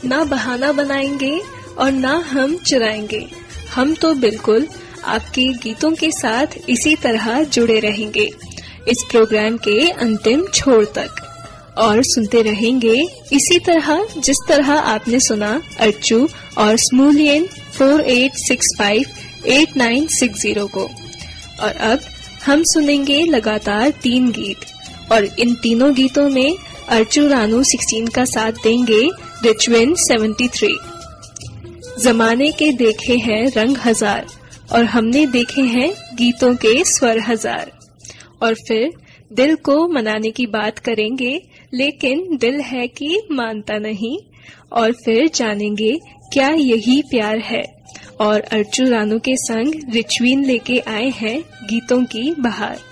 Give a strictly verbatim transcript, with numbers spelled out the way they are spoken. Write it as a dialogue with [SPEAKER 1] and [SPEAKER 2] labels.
[SPEAKER 1] ना बहाना बनाएंगे और ना हम चुराएंगे। हम तो बिल्कुल आपके गीतों के साथ इसी तरह जुड़े रहेंगे इस प्रोग्राम के अंतिम छोर तक और सुनते रहेंगे इसी तरह जिस तरह आपने सुना अर्चू और स्मूलियन four eight six five eight nine six zero को। और अब हम सुनेंगे लगातार तीन गीत और इन तीनों गीतों में अर्चू रानू सिक्सटीन का साथ देंगे रिचविन सेवेंटी थ्री। जमाने के देखे हैं रंग हजार और हमने देखे हैं गीतों के स्वर हजार। और फिर दिल को मनाने की बात करेंगे लेकिन दिल है कि मानता नहीं। और फिर जानेंगे क्या यही प्यार है। और अर्चू रानू के संग रिचविन लेके आए हैं गीतों की बहार।